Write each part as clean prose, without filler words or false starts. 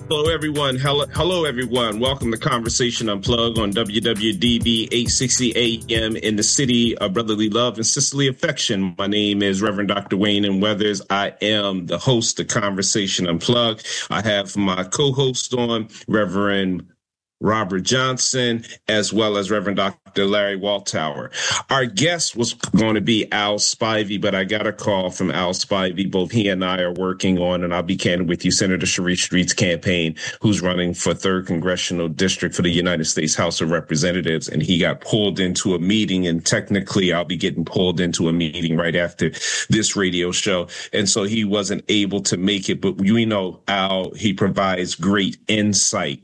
Hello, everyone. Hello, everyone. Welcome to Conversation Unplugged on WWDB 860 AM in the city of brotherly love and sisterly affection. My name is Reverend Dr. Wayne M. Weathers. I am the host of Conversation Unplugged. I have my co-host on, Reverend Robert Johnson, as well as Reverend Dr. Larry Waltower. Our guest was going to be Al Spivey, but I got a call from Al Spivey. Both he and I are working on, and I'll be candid with you, Senator Sharif Street's campaign, who's running for 3rd Congressional District for the United States House of Representatives, and he got pulled into a meeting, and technically I'll be getting pulled into a meeting right after this radio show, and so he wasn't able to make it, but we know Al, he provides great insight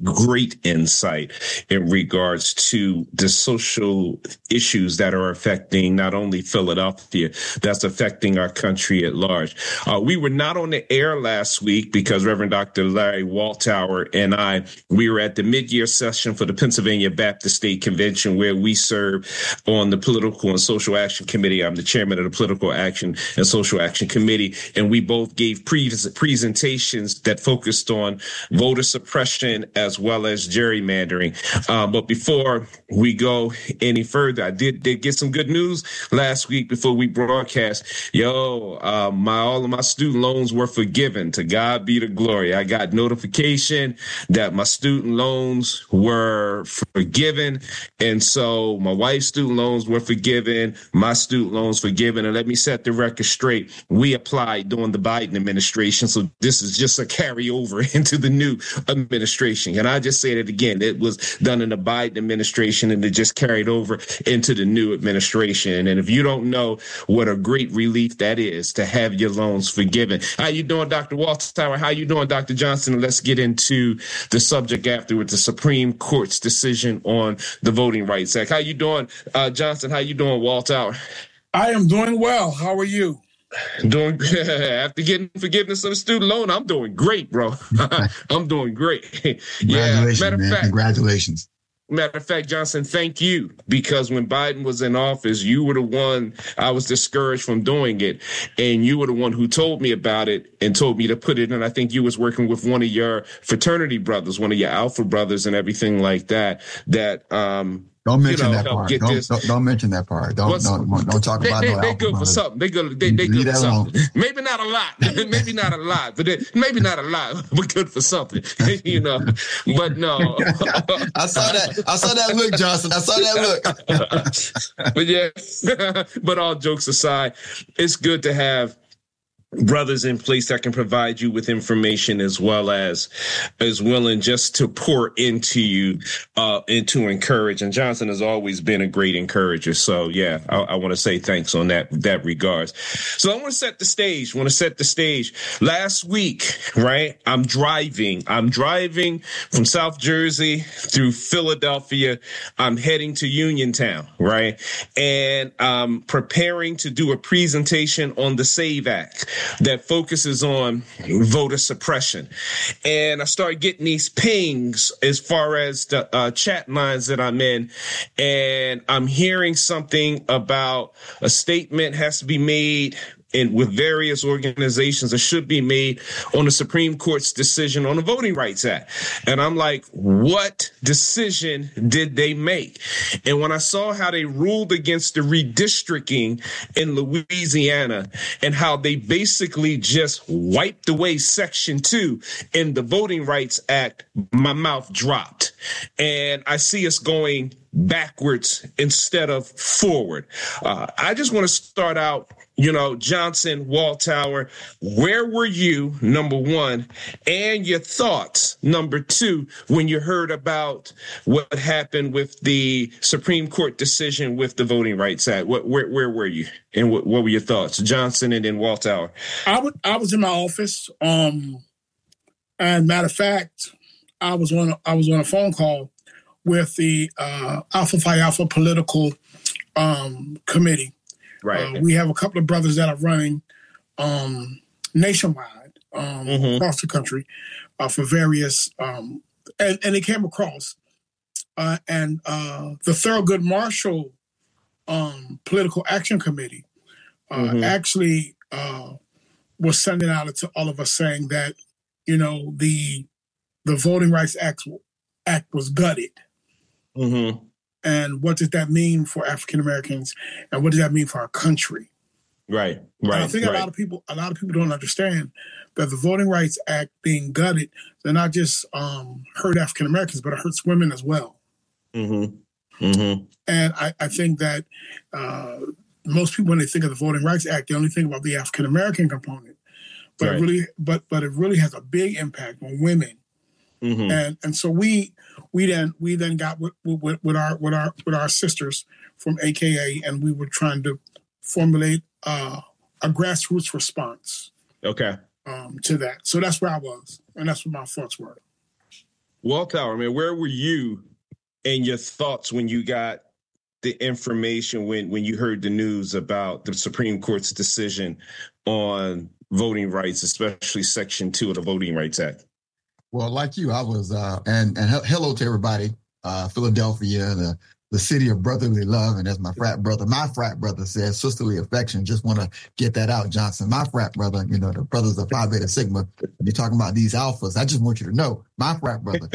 in regards to the social issues that are affecting not only Philadelphia, that's affecting our country at large. We were not on the air last week because Reverend Dr. Larry Waltower and we were at the mid-year session for the Pennsylvania Baptist State Convention, where we serve on the Political and Social Action Committee. I'm the chairman of the Political Action and Social Action Committee, and we both gave presentations that focused on voter suppression as well as gerrymandering. But before we go any further, I did get some good news last week before we broadcast. All of my student loans were forgiven. To God be the glory. I got notification that my student loans were forgiven. And so my wife's student loans were forgiven, my student loans forgiven. And let me set the record straight. We applied during the Biden administration. So this is just a carryover into the new administration. And I just say it again. It was done in the Biden administration, and it just carried over into the new administration. And if you don't know what a great relief that is to have your loans forgiven. How you doing, Dr. Waltower? How you doing, Dr. Johnson? Let's get into the subject after with the Supreme Court's decision on the Voting Rights Act. How you doing, Johnson? How you doing, Waltower? I am doing well. How are you? Doing after getting forgiveness of the student loan, I'm doing great, bro. I'm doing great. Congratulations, man. Congratulations. Matter of fact, Johnson, thank you, because when Biden was in office, you were the one I was discouraged from doing it, and you were the one who told me about it and told me to put it in. I think you was working with one of your fraternity brothers, one of your Alpha brothers, and everything like that. Don't mention that part. Don't mention that part. Don't talk about no They good for something. They good for something. Maybe not a lot. Maybe not a lot. But maybe not a lot. But good for something. But no. I saw that look, Johnson. I saw that look. But yeah. But all jokes aside, it's good to have brothers in place that can provide you with information as well as willing just to pour into you and to encourage. And Johnson has always been a great encourager. So yeah, I want to say thanks on that regards. So I want to set the stage. Last week, right? I'm driving from South Jersey through Philadelphia. I'm heading to Uniontown, right? And I'm preparing to do a presentation on the SAVE Act that focuses on voter suppression. And I started getting these pings as far as the chat lines that I'm in, and I'm hearing something about a statement has to be made with various organizations that should be made on the Supreme Court's decision on the Voting Rights Act. And I'm like, what decision did they make? And when I saw how they ruled against the redistricting in Louisiana and how they basically just wiped away Section 2 in the Voting Rights Act, my mouth dropped. And I see us going backwards instead of forward. I just want to start out, Johnson, Waltower, where were you, number one, and your thoughts, number two, when you heard about what happened with the Supreme Court decision with the Voting Rights Act? Where were you, and what were your thoughts, Johnson and then Waltower? I was in my office, and matter of fact, I was on a phone call with the Alpha Phi Alpha political committee. Right. We have a couple of brothers that are running nationwide across the country for various, and they came across. And the Thurgood Marshall Political Action Committee actually was sending out to all of us saying that, the the Voting Rights Act was gutted. Mm-hmm. And what does that mean for African Americans, and what does that mean for our country? Right. And I think a lot of people don't understand that the Voting Rights Act being gutted, they're not just hurt African Americans, but it hurts women as well. Mm-hmm. Mm-hmm. And I think that most people, when they think of the Voting Rights Act, they only think about the African American component, but right. it really has a big impact on women. Mm-hmm. And so we then got with our sisters from AKA, and we were trying to formulate a grassroots response. Okay. To that. So that's where I was, and that's what my thoughts were. Welltower, man, where were you and your thoughts when you got the information, when you heard the news about the Supreme Court's decision on voting rights, especially Section 2 of the Voting Rights Act? Well, like you, I was, and hello to everybody, Philadelphia, the city of brotherly love, and as my frat brother says, sisterly affection. Just want to get that out, Johnson. My frat brother, the brothers of Phi Beta Sigma. You're talking about these alphas. I just want you to know, my frat brother.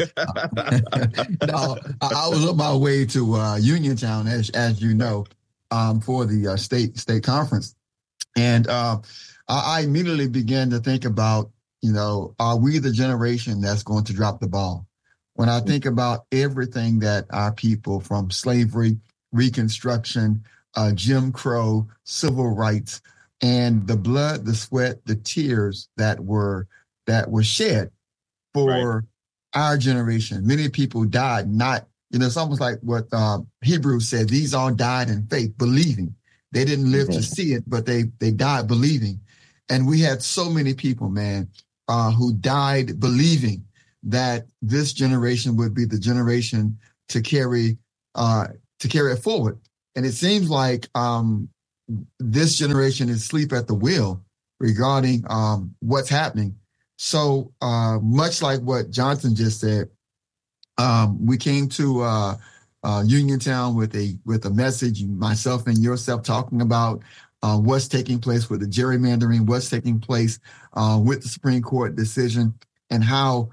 I was on my way to Uniontown, as you know, for the state conference, and I immediately began to think about, are we the generation that's going to drop the ball? When I think about everything that our people, from slavery, Reconstruction, Jim Crow, civil rights, and the blood, the sweat, the tears that were shed for our generation. Many people died not, it's almost like what Hebrews said, these all died in faith, believing. They didn't live to see it, but they died believing. And we had so many people, man, who died believing that this generation would be the generation to carry it forward. And it seems like this generation is asleep at the wheel regarding what's happening. So much like what Johnson just said, we came to Uniontown with a message, myself and yourself, talking about what's taking place with the gerrymandering, what's taking place with the Supreme Court decision, and how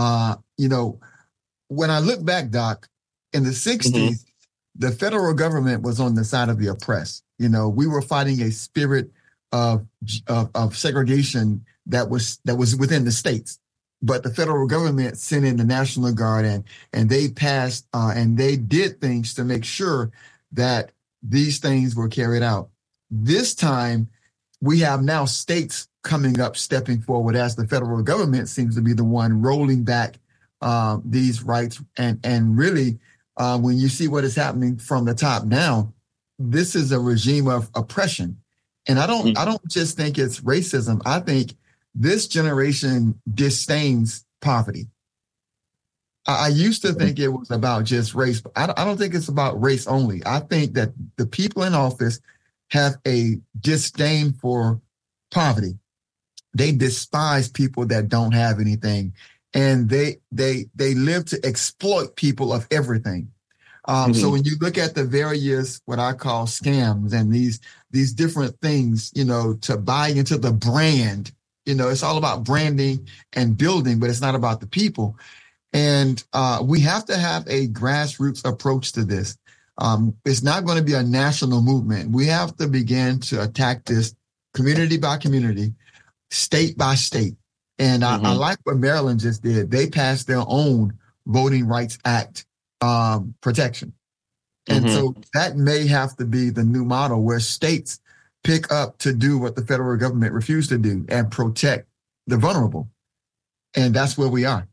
when I look back, Doc, in the 60s, the federal government was on the side of the oppressed. We were fighting a spirit of segregation that was within the states. But the federal government sent in the National Guard, and they passed and they did things to make sure that these things were carried out. This time, we have now states coming up, stepping forward, as the federal government seems to be the one rolling back these rights. And really, when you see what is happening from the top down, this is a regime of oppression. And I don't just think it's racism. I think this generation disdains poverty. I used to think it was about just race, but I don't think it's about race only. I think that the people in office have a disdain for poverty. They despise people that don't have anything, and they live to exploit people of everything. So when you look at the various, what I call scams and these different things, to buy into the brand, it's all about branding and building, but it's not about the people. And we have to have a grassroots approach to this. It's not going to be a national movement. We have to begin to attack this community by community, state by state. And I like what Maryland just did. They passed their own Voting Rights Act protection. And so that may have to be the new model, where states pick up to do what the federal government refused to do and protect the vulnerable. And that's where we are.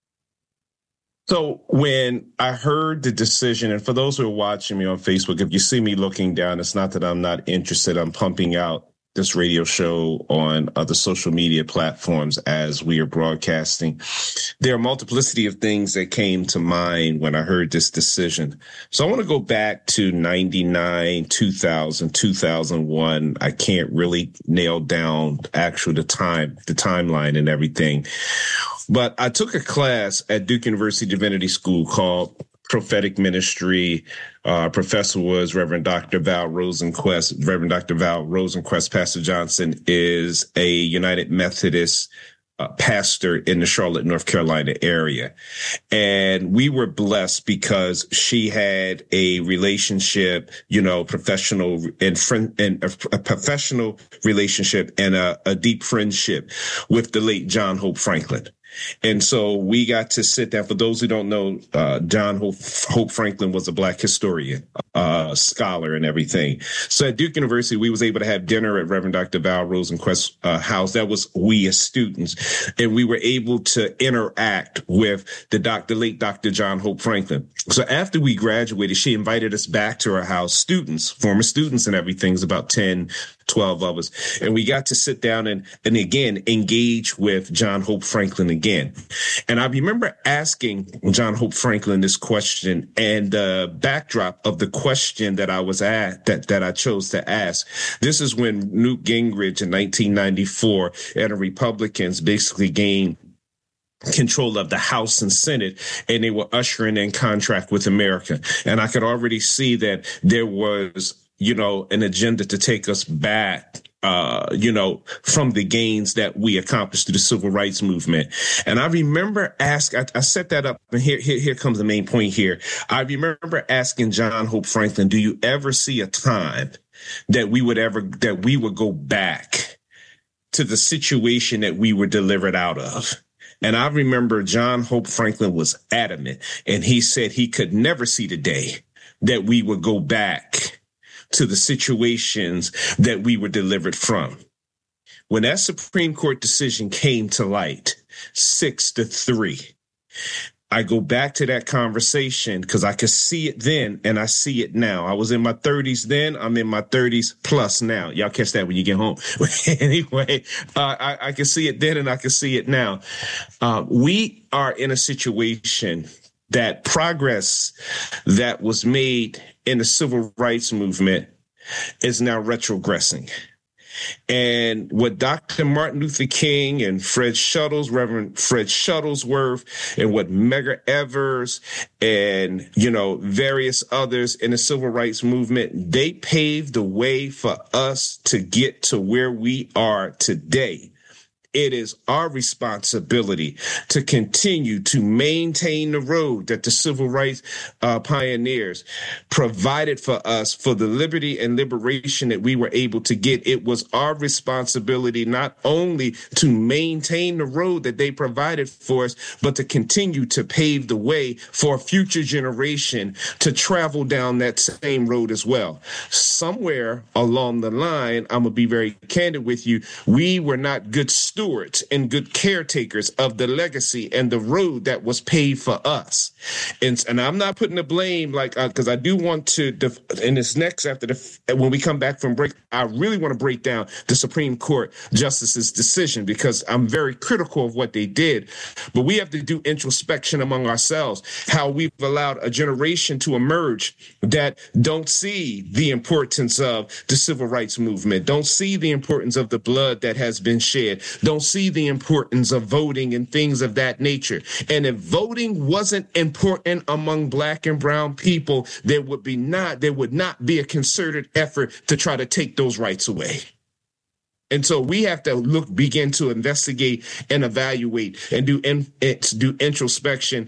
So when I heard the decision, and for those who are watching me on Facebook, if you see me looking down, it's not that I'm not interested. I'm pumping out this radio show on other social media platforms as we are broadcasting. There are a multiplicity of things that came to mind when I heard this decision. So I want to go back to 99, 2000, 2001. I can't really nail down the timeline and everything. But I took a class at Duke University Divinity School called Prophetic Ministry. Professor was Reverend Dr. Val Rosenquist. Reverend Dr. Val Rosenquist. Pastor Johnson is a United Methodist pastor in the Charlotte, North Carolina area. And we were blessed because she had a relationship, professional and a professional relationship and a deep friendship with the late John Hope Franklin. And so we got to sit down. For those who don't know, John Hope Franklin was a Black historian, scholar and everything. So at Duke University, we was able to have dinner at Reverend Dr. Val Rosenquist's house. That was we as students. And we were able to interact with the late Dr. John Hope Franklin. So after we graduated, she invited us back to her house, former students and everything. It was about 10, 12 of us. And we got to sit down and again, engage with John Hope Franklin again. And I remember asking John Hope Franklin this question, and the backdrop of the question that I was that I chose to ask. This is when Newt Gingrich in 1994 and the Republicans basically gained control of the House and Senate, and they were ushering in Contract with America. And I could already see that there was an agenda to take us back, from the gains that we accomplished through the civil rights movement. And I remember I set that up, and here comes the main point here. I remember asking John Hope Franklin, do you ever see a time that we would go back to the situation that we were delivered out of? And I remember John Hope Franklin was adamant, and he said he could never see the day that we would go back to the situations that we were delivered from. When that Supreme Court decision came to light, 6-3, I go back to that conversation because I could see it then and I see it now. I was in my 30s then. I'm in my 30s plus now. Y'all catch that when you get home. Anyway, I can see it then and I can see it now. We are in a situation that progress that was made in the civil rights movement is now retrogressing. And what Dr. Martin Luther King and Reverend Fred Shuttlesworth, and what Medgar Evers and, various others in the civil rights movement, they paved the way for us to get to where we are today. It is our responsibility to continue to maintain the road that the civil rights pioneers provided for us for the liberty and liberation that we were able to get. It was our responsibility not only to maintain the road that they provided for us, but to continue to pave the way for a future generation to travel down that same road as well. Somewhere along the line, I'm going to be very candid with you, we were not good stewards and good caretakers of the legacy and the road that was paved for us. And I'm not putting the blame because I do want to, in this next, when we come back from break, I really want to break down the Supreme Court justice's decision because I'm very critical of what they did. But we have to do introspection among ourselves, how we've allowed a generation to emerge that don't see the importance of the civil rights movement, don't see the importance of the blood that has been shed, don't see the importance of voting and things of that nature. And if voting wasn't important among Black and brown people, there would not be a concerted effort to try to take those rights away. And so we have to begin to investigate and evaluate and do introspection.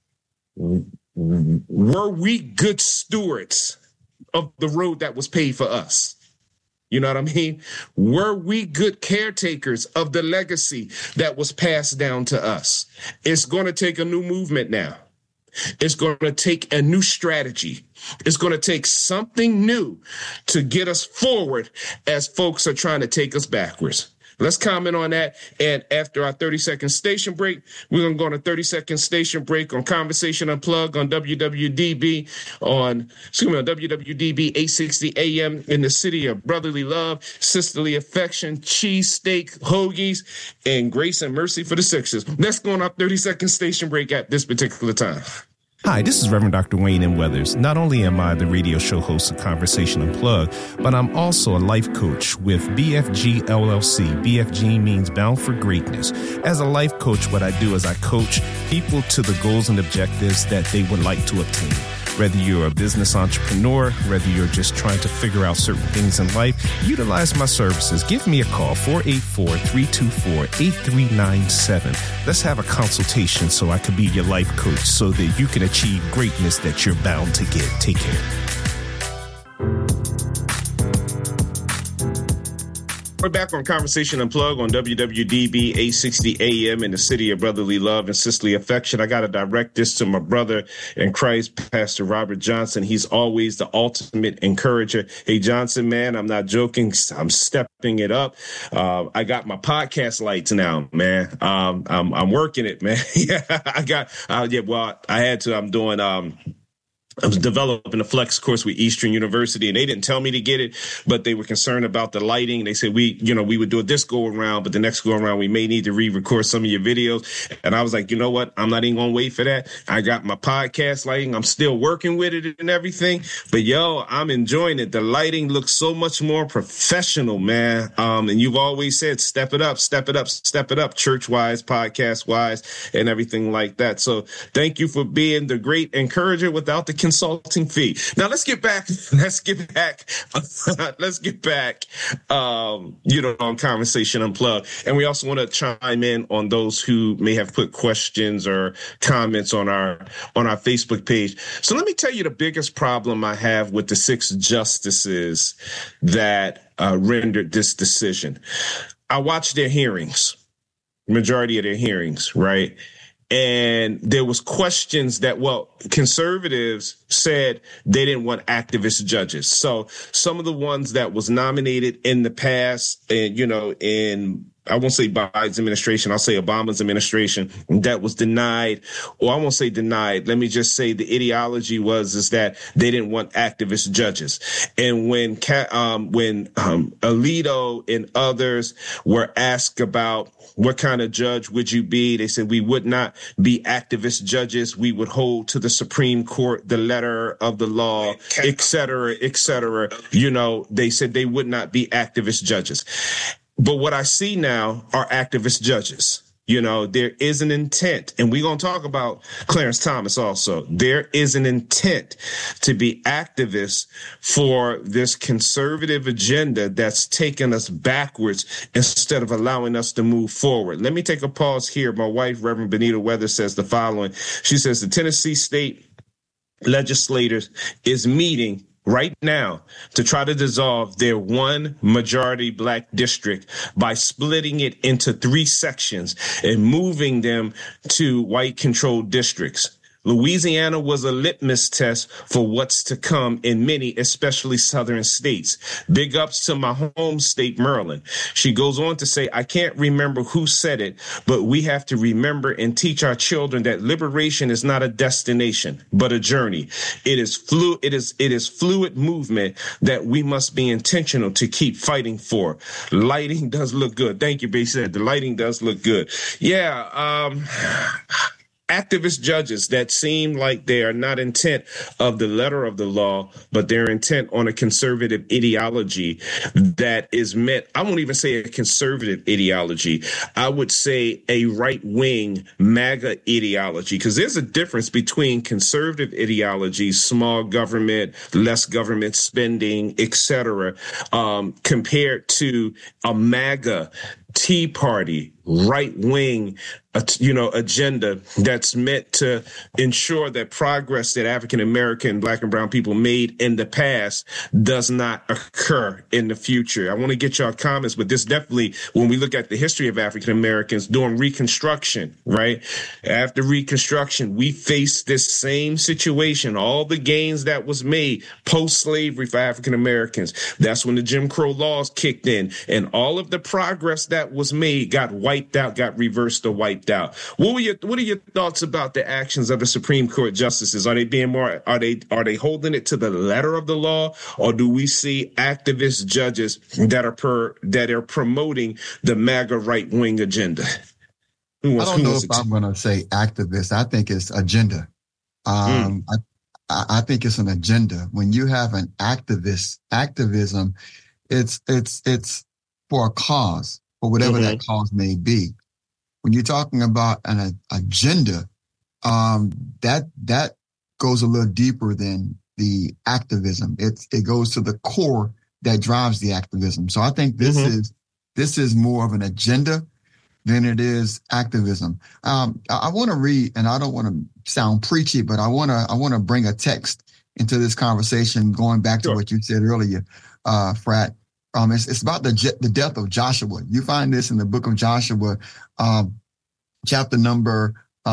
Were we good stewards of the road that was paved for us? You know what I mean? Were we good caretakers of the legacy that was passed down to us? It's going to take a new movement now. It's going to take a new strategy. It's going to take something new to get us forward as folks are trying to take us backwards. Let's comment on that. And after our 30-second station break, we're going to go on a 30-second station break on Conversation Unplugged on WWDB on WWDB 860 AM in the city of brotherly love, sisterly affection, cheesesteak, hoagies, and grace and mercy for the Sixers. Let's go on our 30-second station break at this particular time. Hi, this is Reverend Dr. Wayne M. Weathers. Not only am I the radio show host of Conversation Unplugged, but I'm also a life coach with BFG LLC. BFG means Bound for Greatness. As a life coach, what I do is I coach people to the goals and objectives that they would like to obtain. Whether you're a business entrepreneur, whether you're just trying to figure out certain things in life, utilize my services. Give me a call, 484-324-8397. Let's have a consultation so I can be your life coach so that you can achieve greatness that you're bound to get. Take care. We're back on Conversation Unplugged on WWDB 860 AM in the city of brotherly love and sisterly affection. I got to direct this to my brother in Christ, Pastor Robert Johnson. He's always the ultimate encourager. Hey, Johnson, man, I'm not joking. I'm stepping it up. I got my podcast lights now, man. I'm working it, man. Yeah, I had to. I was developing a flex course with Eastern University, and they didn't tell me to get it, but they were concerned about the lighting. They said we would do it this go around, but the next go around, we may need to re-record some of your videos. And I was like, you know what? I'm not even going to wait for that. I got my podcast lighting. I'm still working with it and everything, but I'm enjoying it. The lighting looks so much more professional, man. And you've always said, step it up, church-wise, podcast-wise, and everything like that. So thank you for being the great encourager without the consulting fee. Now let's get back on Conversation Unplugged. And we also want to chime in on those who may have put questions or comments on our Facebook page. So let me tell you the biggest problem I have with the 6 justices that rendered this decision. I watched their hearings, majority of their hearings, right? And there was questions that, conservatives said they didn't want activist judges. So some of the ones that was nominated in the past, and, I won't say Biden's administration, I'll say Obama's administration, that was denied, or I won't say denied. Let me just say the ideology is that they didn't want activist judges. And when Alito and others were asked about what kind of judge would you be, they said we would not be activist judges. We would hold to the Supreme Court, the letter of the law, et cetera, et cetera. They said they would not be activist judges. But what I see now are activist judges. There is an intent, and we're going to talk about Clarence Thomas also. There is an intent to be activists for this conservative agenda that's taken us backwards instead of allowing us to move forward. Let me take a pause here. My wife, Reverend Benita Weathers, says the following. She says the Tennessee state legislators is meeting right now to try to dissolve their one majority black district by splitting it into 3 sections and moving them to white controlled districts. Louisiana was a litmus test for what's to come in many, especially southern states. Big ups to my home state, Maryland. She goes on to say, I can't remember who said it, but we have to remember and teach our children that liberation is not a destination, but a journey. It is fluid movement that we must be intentional to keep fighting for. Lighting does look good. Thank you, B. said the lighting does look good. Yeah. Activist judges that seem like they are not intent of the letter of the law, but they're intent on a conservative ideology that is meant. I won't even say a conservative ideology. I would say a right-wing MAGA ideology, because there's a difference between conservative ideologies, small government, less government spending, etc., compared to a MAGA Tea Party right-wing agenda that's meant to ensure that progress that African American, black and brown people made in the past does not occur in the future. I want to get y'all comments, but this definitely, when we look at the history of African Americans during Reconstruction, right? After Reconstruction, we faced this same situation, all the gains that was made post-slavery for African Americans. That's when the Jim Crow laws kicked in, and all of the progress that was made got wiped out, got reversed or wiped out. What are your thoughts about the actions of the Supreme Court justices? Are they holding it to the letter of the law, or do we see activist judges that are promoting the MAGA right wing agenda? I don't know if I'm going to say activist. I think it's agenda. I think it's an agenda. When you have an activism, it's for a cause, for whatever that cause may be. When you're talking about an agenda, that goes a little deeper than the activism. It goes to the core that drives the activism. So I think this is more of an agenda than it is activism. I want to read, and I don't want to sound preachy, but I want to bring a text into this conversation, going back to what you said earlier, Frat. It's about the death of Joshua. You find this in the book of Joshua, chapter number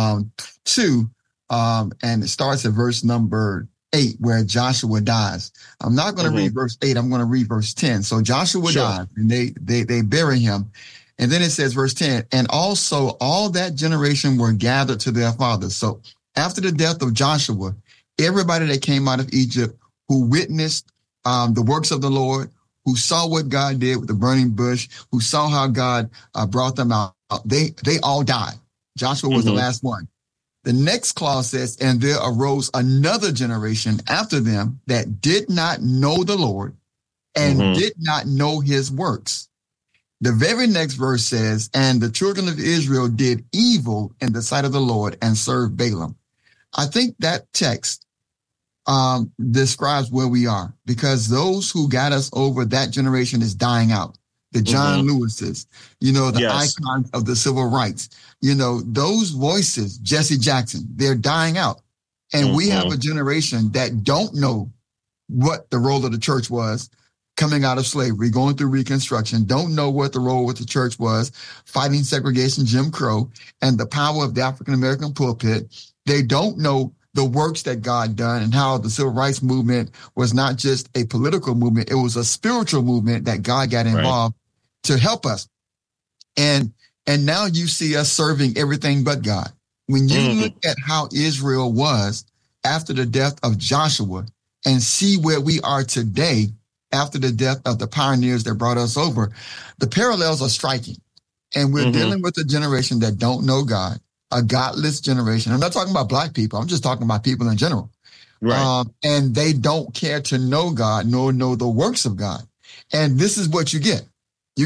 2, and it starts at verse number 8, where Joshua dies. I'm not going to read verse 8. I'm going to read verse 10. So Joshua died, and they bury him. And then it says, verse 10, and also all that generation were gathered to their fathers. So after the death of Joshua, everybody that came out of Egypt who witnessed the works of the Lord, who saw what God did with the burning bush, who saw how God brought them out, they all died. Joshua was the last one. The next clause says, and there arose another generation after them that did not know the Lord and did not know his works. The very next verse says, and the children of Israel did evil in the sight of the Lord and served Balaam. I think that text describes where we are, because those who got us over that generation is dying out. The John Lewises, the icons of the civil rights, those voices, Jesse Jackson, they're dying out. And we have a generation that don't know what the role of the church was coming out of slavery, going through Reconstruction, don't know what the role of the church was, fighting segregation, Jim Crow, and the power of the African-American pulpit. They don't know the works that God done and how the civil rights movement was not just a political movement. It was a spiritual movement that God got involved to help us. And now you see us serving everything but God. When you look at how Israel was after the death of Joshua and see where we are today after the death of the pioneers that brought us over, the parallels are striking. And we're dealing with a generation that don't know God, a godless generation. I'm not talking about black people. I'm just talking about people in general. Right. And they don't care to know God nor know the works of God. And this is what you get.